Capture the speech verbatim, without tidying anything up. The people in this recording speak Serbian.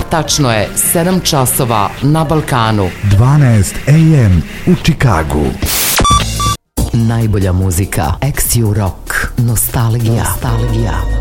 Tačno je sedam časova na Balkanu. dvanaest a m u Čikagu. Najbolja muzika, Ex-Rock, Nostalgija. Nostalgija.